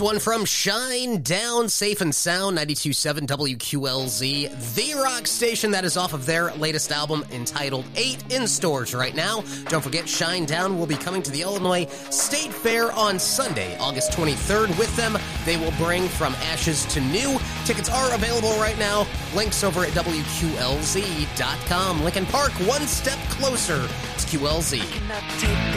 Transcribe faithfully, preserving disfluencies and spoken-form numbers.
one from Shine Down, Safe and Sound, ninety-two point seven W Q L Z, the rock station that is off of their latest album entitled eight, in stores right now. Don't forget, Shine Down will be coming to the Illinois State Fair on Sunday, August twenty-third. With them, they will bring From Ashes to New. Tickets are available right now. Links over at W Q L Z dot com. Lincoln Park, one step closer to Q L Z.